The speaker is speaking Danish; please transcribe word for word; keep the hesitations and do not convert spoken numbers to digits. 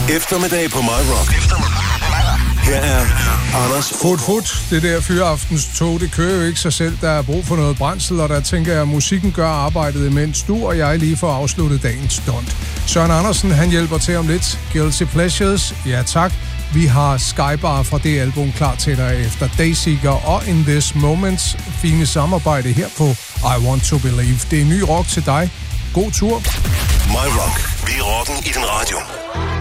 Eftermiddag på My Rock. Her er Anders. Fut, fut. Det der fyraftens tog, det kører jo ikke sig selv. Der er brug for noget brændsel, og der tænker jeg, at musikken gør arbejdet, imens du og jeg lige får afsluttet dagens stunt. Søren Andersen, han hjælper til om lidt. Guilty Pleasures, ja tak. Vi har Skybar fra det album klar til dig efter Dayseeker og In This Moments. Fine samarbejde her på I Want To Believe. Det er ny rock til dig. God tur. My Rock. Vi er rocken i din radio.